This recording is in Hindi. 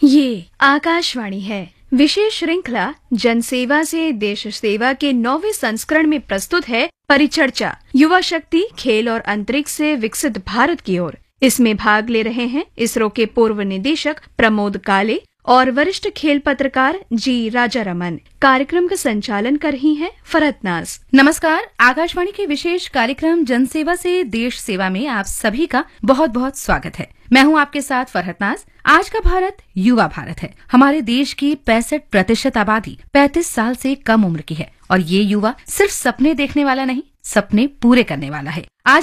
ये आकाशवाणी है। विशेष श्रृंखला जन सेवा से देश सेवा के 9वें संस्करण में प्रस्तुत है परिचर्चा, युवा शक्ति, खेल और अंतरिक्ष से विकसित भारत की ओर। इसमें भाग ले रहे हैं इसरो के पूर्व निदेशक प्रमोद काले और वरिष्ठ खेल पत्रकार जी राजारमन। कार्यक्रम का संचालन कर रही हैं फरहत नाज। नमस्कार। आकाशवाणी के विशेष कार्यक्रम जनसेवा से देश सेवा में आप सभी का बहुत बहुत स्वागत है। मैं हूं आपके साथ फरहत नाज। आज का भारत युवा भारत है। हमारे देश की 65% आबादी 35 साल से कम उम्र की है और ये युवा सिर्फ सपने देखने वाला नहीं, सपने पूरे करने वाला है। आज